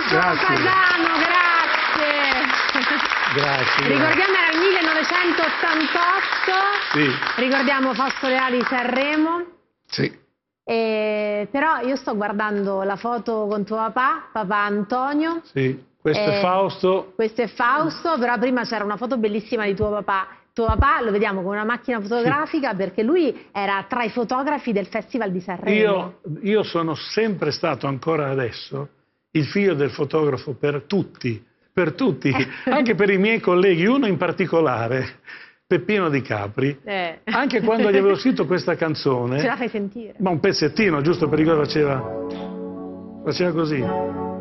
Grazie. Fasano, grazie. Grazie. Ricordiamo era il 1988. Sì. Ricordiamo Fausto Leali Sanremo. Sì. Però io sto guardando la foto con tuo papà Antonio. Sì. Questo è Fausto. Questo è Fausto, però prima c'era una foto bellissima di tuo papà. Tuo papà lo vediamo con una macchina fotografica perché lui era tra i fotografi del Festival di Sanremo. Io sono sempre stato, ancora adesso, il figlio del fotografo per tutti, anche per i miei colleghi, uno in particolare, Peppino Di Capri. Anche quando gli avevo scritto questa canzone... Ce la fai sentire? Ma un pezzettino, giusto per ricordare, faceva così.